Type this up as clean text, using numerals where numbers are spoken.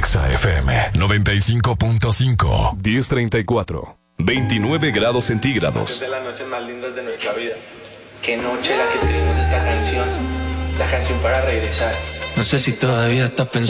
Exa FM 95.5. 10:34. 29 grados centígrados. De las noches más lindas de nuestra vida. Qué noche la que escribimos esta canción. La canción para regresar. No sé si todavía estás pensando